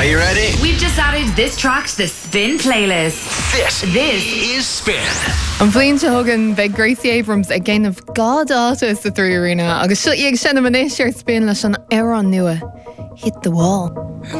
Are you ready? We've just added this track to the Spin playlist. This is Spin. An bhliain se thugann beidh Gracie Abrams ag géanamh gá-dáta sa 3 Arena agus seo ag sinna manéis ar Spin leis an Éireann nua, Hit the Wall.